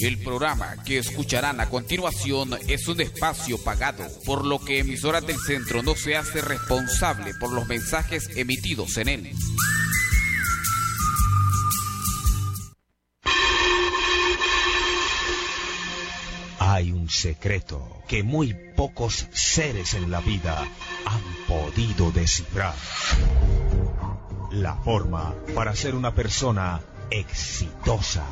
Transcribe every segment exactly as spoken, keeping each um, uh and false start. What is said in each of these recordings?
El programa que escucharán a continuación es un espacio pagado, por lo que Emisoras del Centro no se hace responsable por los mensajes emitidos en él. Hay un secreto que muy pocos seres en la vida han podido descifrar. La forma para ser una persona exitosa.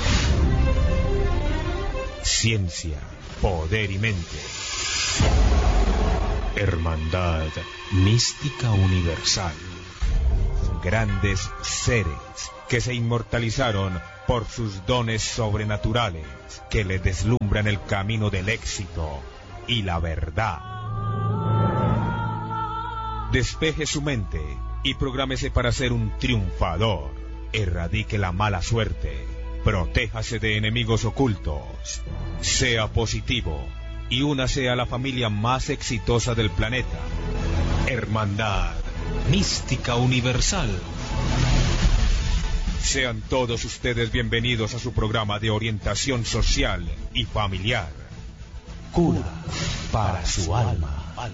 Ciencia, poder y mente. Hermandad mística universal. Grandes seres que se inmortalizaron por sus dones sobrenaturales, que le deslumbran el camino del éxito y la verdad. Despeje su mente y prográmese para ser un triunfador. Erradique la mala suerte. Protéjase de enemigos ocultos. Sea positivo y únase a la familia más exitosa del planeta. Hermandad mística universal. Sean todos ustedes bienvenidos a su programa de orientación social y familiar. Cura para su alma.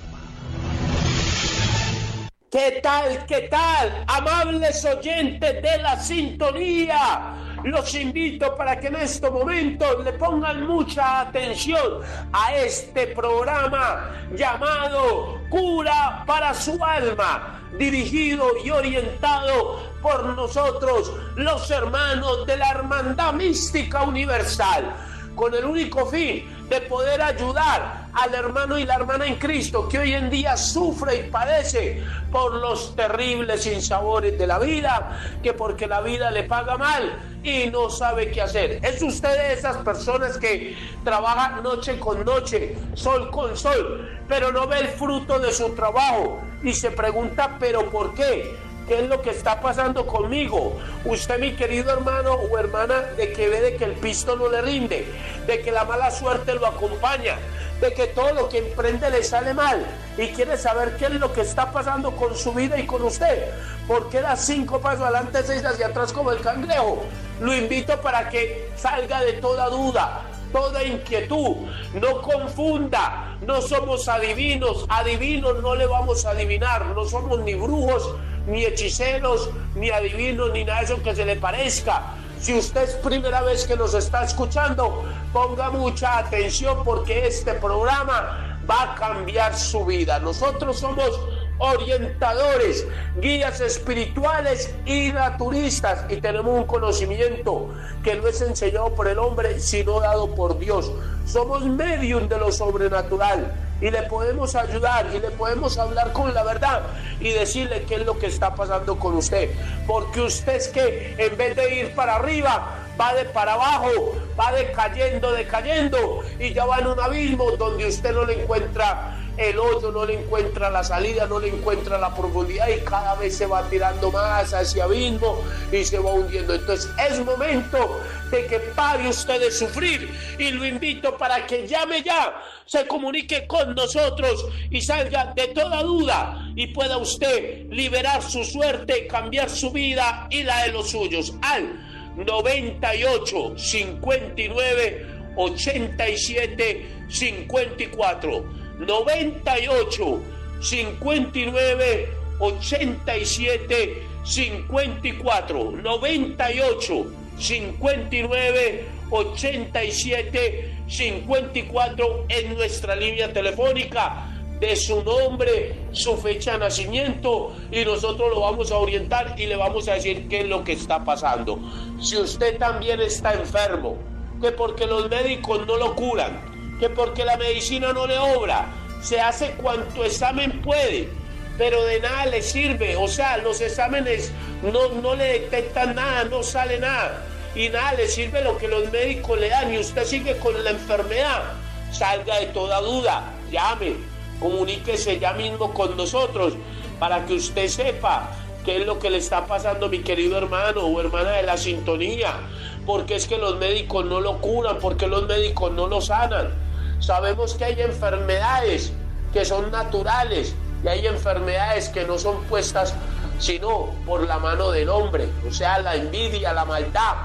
¿Qué tal, qué tal, amables oyentes de la sintonía? Los invito para que en estos momentos le pongan mucha atención a este programa llamado Cura para su alma, dirigido y orientado por nosotros, los hermanos de la Hermandad Mística Universal, con el único fin de poder ayudar al hermano y la hermana en Cristo que hoy en día sufre y padece por los terribles sinsabores de la vida, que porque la vida le paga mal y no sabe qué hacer. ¿Es usted de esas personas que trabaja noche con noche, sol con sol, pero no ve el fruto de su trabajo y se pregunta, ¿pero por qué? ¿Qué es lo que está pasando conmigo? Usted, mi querido hermano o hermana, de que ve de que el pisto no le rinde, de que la mala suerte lo acompaña, de que todo lo que emprende le sale mal y quiere saber qué es lo que está pasando con su vida y con usted. ¿Por qué da cinco pasos adelante, seis hacia atrás como el cangrejo? Lo invito para que salga de toda duda, toda inquietud. No confunda, no somos adivinos, adivinos no le vamos a adivinar, no somos ni brujos, ni hechiceros, ni adivinos, ni nada de eso que se le parezca. Si usted es primera vez que nos está escuchando, ponga mucha atención porque este programa va a cambiar su vida. Nosotros somos orientadores, guías espirituales y naturistas y tenemos un conocimiento que no es enseñado por el hombre sino dado por Dios. Somos medium de lo sobrenatural y le podemos ayudar y le podemos hablar con la verdad y decirle qué es lo que está pasando con usted, porque usted es que en vez de ir para arriba va de para abajo, va decayendo, decayendo y ya va en un abismo donde usted no le encuentra el hoyo, no le encuentra la salida, no le encuentra la profundidad y cada vez se va tirando más hacia abismo y se va hundiendo. Entonces es momento de que pare usted de sufrir y lo invito para que llame ya, se comunique con nosotros y salga de toda duda y pueda usted liberar su suerte, cambiar su vida y la de los suyos al noventa y ocho, cincuenta y nueve, ochenta y siete, cincuenta y cuatro. noventa y ocho, cincuenta y nueve, ochenta y siete, cincuenta y cuatro. noventa y ocho, cincuenta y nueve, ochenta y siete, cincuenta y cuatro en nuestra línea telefónica. De su nombre, su fecha de nacimiento y nosotros lo vamos a orientar y le vamos a decir qué es lo que está pasando. Si usted también está enfermo, que porque los médicos no lo curan, que porque la medicina no le obra, se hace cuanto examen puede, pero de nada le sirve, o sea, los exámenes no, no le detectan nada, no sale nada, y nada le sirve lo que los médicos le dan, y usted sigue con la enfermedad, salga de toda duda, llame, comuníquese ya mismo con nosotros, para que usted sepa qué es lo que le está pasando, mi querido hermano o hermana de la sintonía, porque es que los médicos no lo curan, porque los médicos no lo sanan. Sabemos que hay enfermedades que son naturales y hay enfermedades que no son puestas sino por la mano del hombre, o sea, la envidia, la maldad.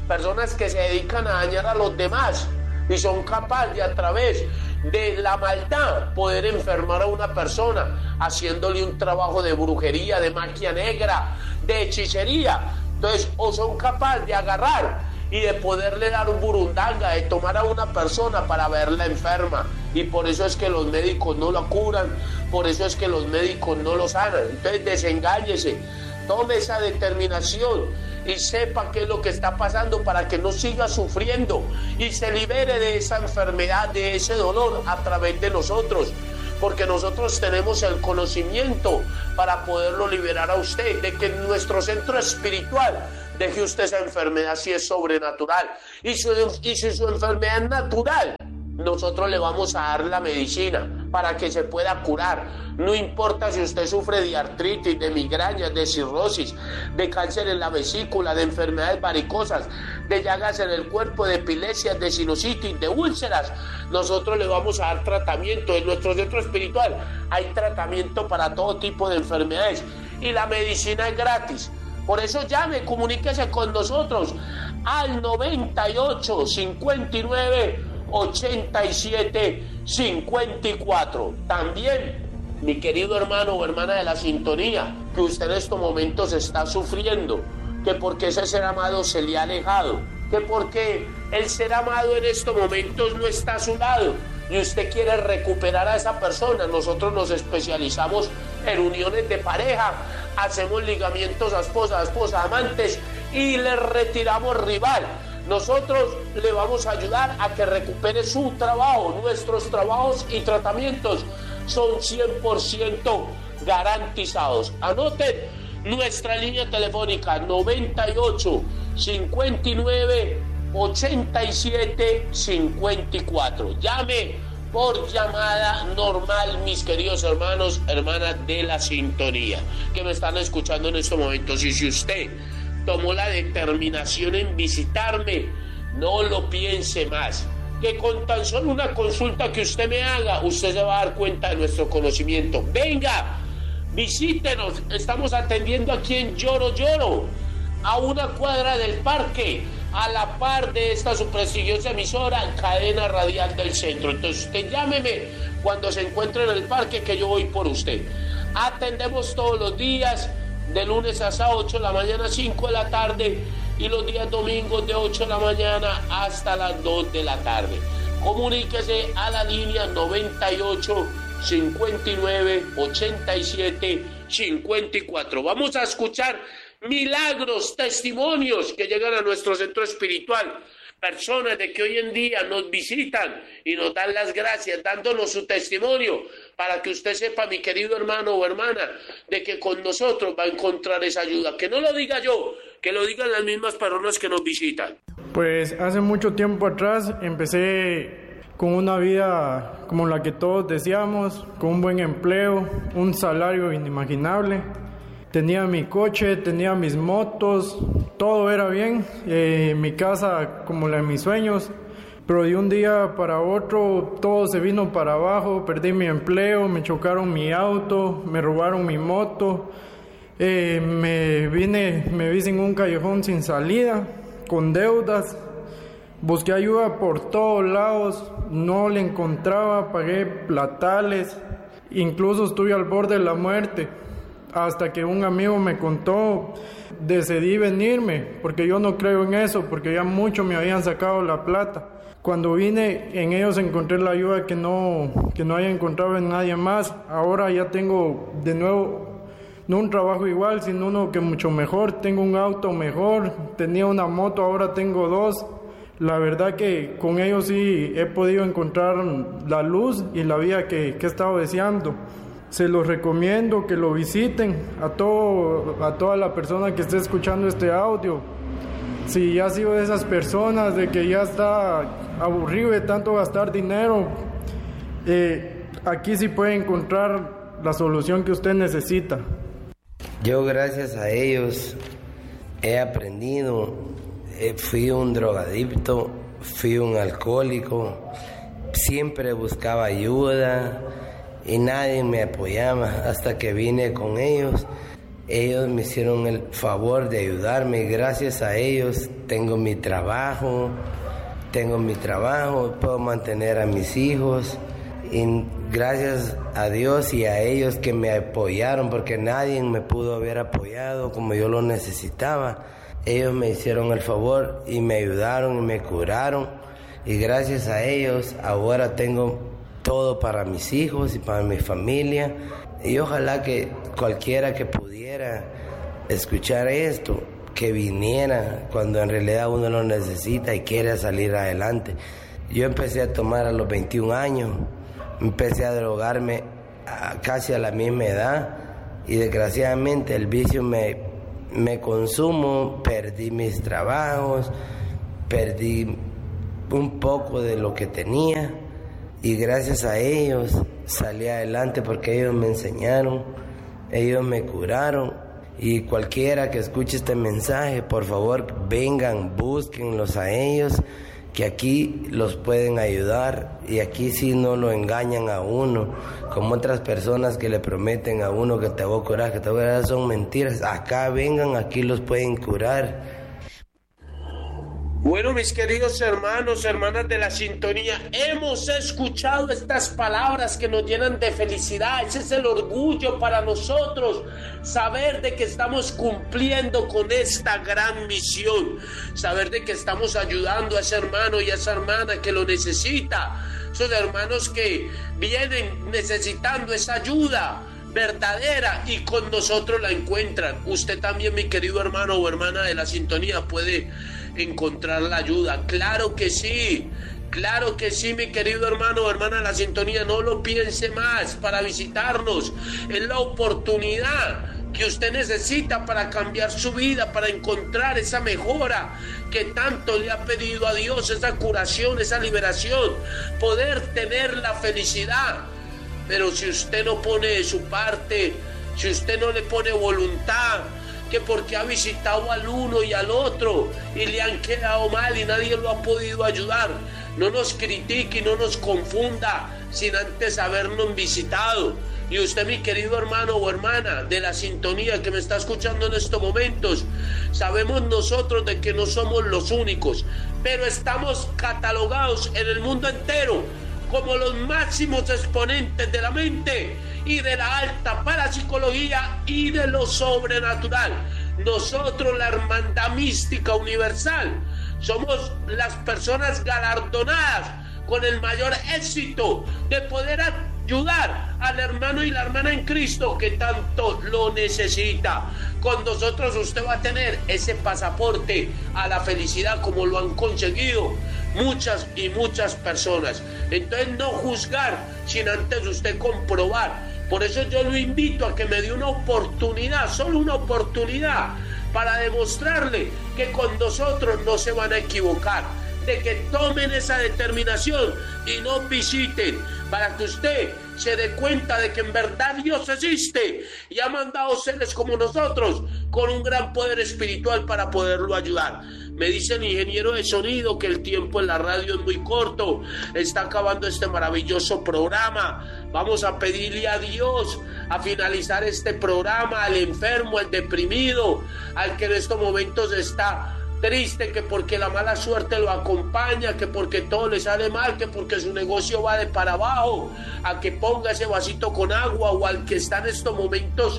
personas que se dedican a dañar a los demás y son capaces de, a través de la maldad, poder enfermar a una persona, haciéndole un trabajo de brujería, de magia negra, de hechicería. Entonces, o son capaces de agarrar y de poderle dar un burundanga, de tomar a una persona para verla enferma, y por eso es que los médicos no la curan, por eso es que los médicos no lo sanan. Entonces desengáñese, tome esa determinación y sepa qué es lo que está pasando para que no siga sufriendo y se libere de esa enfermedad, de ese dolor a través de nosotros, porque nosotros tenemos el conocimiento para poderlo liberar a usted, de que en nuestro centro espiritual deje usted esa enfermedad si es sobrenatural, y, su, y si su enfermedad es natural, nosotros le vamos a dar la medicina para que se pueda curar. No importa si usted sufre de artritis, de migrañas, de cirrosis, de cáncer en la vesícula, de enfermedades varicosas, de llagas en el cuerpo, de epilepsias, de sinusitis, de úlceras, nosotros le vamos a dar tratamiento. En nuestro centro espiritual hay tratamiento para todo tipo de enfermedades y la medicina es gratis. Por eso llame, comuníquese con nosotros al noventa y ocho, cincuenta y nueve, ochenta y siete, cincuenta y cuatro. También, mi querido hermano o hermana de la sintonía, que usted en estos momentos está sufriendo, que porque ese ser amado se le ha alejado, que porque el ser amado en estos momentos no está a su lado y usted quiere recuperar a esa persona. Nosotros nos especializamos en uniones de pareja, hacemos ligamientos a esposa, a esposa, amantes, y le retiramos rival. Nosotros le vamos a ayudar a que recupere su trabajo. Nuestros trabajos y tratamientos son cien por ciento garantizados. Anoten nuestra línea telefónica noventa y ocho, cincuenta y nueve, ochenta y siete, cincuenta y cuatro. Llame por llamada normal, mis queridos hermanos, hermanas de la sintonía, que me están escuchando en estos momentos. Y si usted tomó la determinación en visitarme, no lo piense más, que con tan solo una consulta que usted me haga, usted se va a dar cuenta de nuestro conocimiento. Venga, visítenos, estamos atendiendo aquí en Lloro Lloro, a una cuadra del parque, a la par de esta su prestigiosa emisora, Cadena Radial del Centro. Entonces usted llámeme cuando se encuentre en el parque, que yo voy por usted. Atendemos todos los días, de lunes a ocho de la mañana, cinco de la tarde, y los días domingos de ocho de la mañana hasta las dos de la tarde. Comuníquese a la línea noventa y ocho, cincuenta y nueve, ochenta y siete, cincuenta y cuatro. Vamos a escuchar milagros, testimonios que llegan a nuestro centro espiritual. Personas de que hoy en día nos visitan y nos dan las gracias, dándonos su testimonio, para que usted sepa, mi querido hermano o hermana, de que con nosotros va a encontrar esa ayuda. Que no lo diga yo, que lo digan las mismas personas que nos visitan. Pues hace mucho tiempo atrás empecé con una vida como la que todos deseamos, con un buen empleo, un salario inimaginable. Tenía mi coche, tenía mis motos, todo era bien, eh, mi casa como la de mis sueños, pero de un día para otro todo se vino para abajo, perdí mi empleo, me chocaron mi auto, me robaron mi moto, eh, me vine, me vi en un callejón sin salida, con deudas, busqué ayuda por todos lados, no le encontraba, pagué platales, incluso estuve al borde de la muerte. Hasta que un amigo me contó, decidí venirme, porque yo no creo en eso, porque ya mucho me habían sacado la plata. Cuando vine, en ellos encontré la ayuda que no, que no había encontrado en nadie más. Ahora ya tengo de nuevo, no un trabajo igual, sino uno que mucho mejor. Tengo un auto mejor, tenía una moto, ahora tengo dos. La verdad que con ellos sí he podido encontrar la luz y la vida que, que he estado deseando. Se los recomiendo que lo visiten a, todo, a toda la persona que esté escuchando este audio. Si ya ha sido de esas personas de que ya está aburrido de tanto gastar dinero, eh, aquí sí puede encontrar la solución que usted necesita. Yo gracias a ellos he aprendido, eh, fui un drogadicto, fui un alcohólico, siempre buscaba ayuda y nadie me apoyaba, hasta que vine con ellos Ellos me hicieron el favor de ayudarme y gracias a ellos tengo mi trabajo, tengo mi trabajo, puedo mantener a mis hijos y gracias a Dios y a ellos que me apoyaron porque nadie me pudo haber apoyado como yo lo necesitaba. Ellos me hicieron el favor y me ayudaron y me curaron y gracias a ellos ahora tengo todo para mis hijos y para mi familia. Y ojalá que cualquiera que pudiera escuchar esto, que viniera cuando en realidad uno lo necesita y quiere salir adelante. Yo empecé a tomar a los veintiún años, empecé a drogarme a casi a la misma edad y desgraciadamente el vicio me, me consumo, perdí mis trabajos, perdí un poco de lo que tenía. Y gracias a ellos salí adelante porque ellos me enseñaron, ellos me curaron. Y cualquiera que escuche este mensaje, por favor, vengan, búsquenlos a ellos, que aquí los pueden ayudar. Y aquí sí no lo engañan a uno, como otras personas que le prometen a uno que te voy a curar, que te voy a curar, son mentiras. Acá vengan, aquí los pueden curar. Bueno, mis queridos hermanos, hermanas de la sintonía, hemos escuchado estas palabras que nos llenan de felicidad. Ese es el orgullo para nosotros, saber de que estamos cumpliendo con esta gran misión, saber de que estamos ayudando a ese hermano y a esa hermana que lo necesita, esos hermanos que vienen necesitando esa ayuda verdadera y con nosotros la encuentran. Usted también, mi querido hermano o hermana de la sintonía, puede encontrar la ayuda. Claro que sí, claro que sí, mi querido hermano o hermana de la sintonía, no lo piense más para visitarnos. Es la oportunidad que usted necesita para cambiar su vida, para encontrar esa mejora que tanto le ha pedido a Dios, esa curación, esa liberación, poder tener la felicidad. Pero si usted no pone de su parte, si usted no le pone voluntad, que porque ha visitado al uno y al otro y le han quedado mal y nadie lo ha podido ayudar, no nos critique y no nos confunda sin antes habernos visitado. Y usted, mi querido hermano o hermana de la sintonía que me está escuchando en estos momentos, sabemos nosotros de que no somos los únicos, pero estamos catalogados en el mundo entero como los máximos exponentes de la mente y de la alta parapsicología y de lo sobrenatural. Nosotros, la Hermandad Mística Universal, somos las personas galardonadas con el mayor éxito de poder ayudar al hermano y la hermana en Cristo que tanto lo necesita. Con nosotros usted va a tener ese pasaporte a la felicidad como lo han conseguido muchas y muchas personas. Entonces, no juzgar sin antes usted comprobar. Por eso yo lo invito a que me dé una oportunidad, solo una oportunidad, para demostrarle que con nosotros no se van a equivocar, de que tomen esa determinación y nos visiten, para que usted se dé cuenta de que en verdad Dios existe y ha mandado seres como nosotros con un gran poder espiritual para poderlo ayudar. Me dice el ingeniero de sonido que el tiempo en la radio es muy corto, está acabando este maravilloso programa. Vamos a pedirle a Dios a finalizar este programa, al enfermo, al deprimido, al que en estos momentos está triste, que porque la mala suerte lo acompaña, que porque todo le sale mal, que porque su negocio va de para abajo, a que ponga ese vasito con agua, o al que está en estos momentos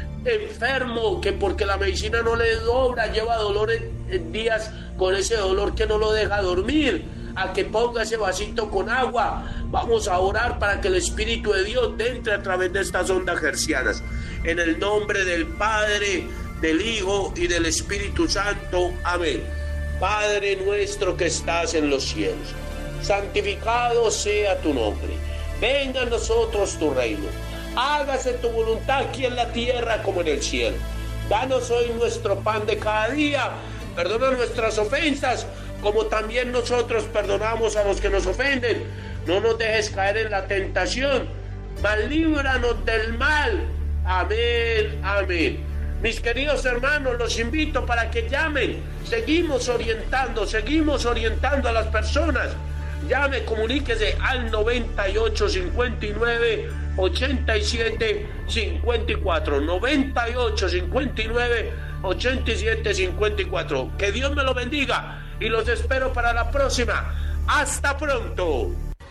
enfermo, que porque la medicina no le dobra, lleva dolor en, en días con ese dolor que no lo deja dormir, a que ponga ese vasito con agua. Vamos a orar para que el Espíritu de Dios entre a través de estas ondas hercianas. En el nombre del Padre, del Hijo y del Espíritu Santo. Amén. Padre nuestro que estás en los cielos, santificado sea tu nombre. Venga a nosotros tu reino. Hágase tu voluntad aquí en la tierra como en el cielo. Danos hoy nuestro pan de cada día. Perdona nuestras ofensas, como también nosotros perdonamos a los que nos ofenden. No nos dejes caer en la tentación, mas líbranos del mal. Amén, amén. Mis queridos hermanos, los invito para que llamen. Seguimos orientando, seguimos orientando a las personas Llame, comuníquese al noventa y ocho cincuenta y nueve ochenta y siete cincuenta y cuatro. noventa y ocho cincuenta y nueve ochenta y siete cincuenta y cuatro. Que Dios me lo bendiga y los espero para la próxima. ¡Hasta pronto!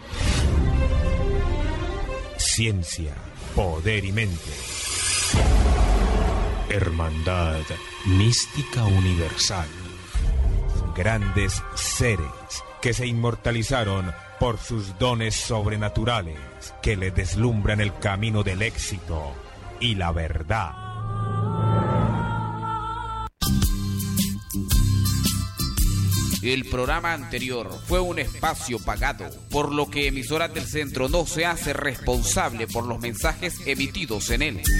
Ciencia, poder y mente. Hermandad mística universal. Grandes seres que se inmortalizaron por sus dones sobrenaturales que le deslumbran el camino del éxito y la verdad. El programa anterior fue un espacio pagado, por lo que Emisoras del Centro no se hace responsable por los mensajes emitidos en él.